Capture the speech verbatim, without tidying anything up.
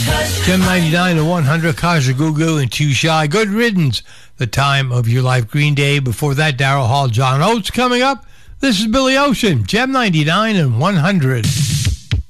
Gem ninety-nine and one hundred, Kajagoogoo and Too Shy. Good riddance, The Time of Your Life, Green Day. Before that, Daryl Hall, John Oates coming up. This is Billy Ocean, Gem ninety-nine and one hundred.